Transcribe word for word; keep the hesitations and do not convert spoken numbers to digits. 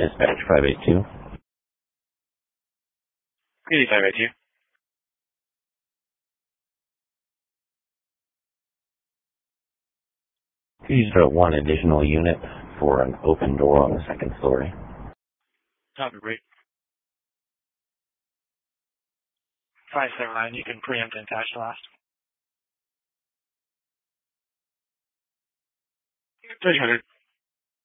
Dispatch five eight two. eighty-five eighty-two. Please vote one additional unit for an open door on the second story. Copy, great. five seven nine, you can preempt and attach the last. three hundred.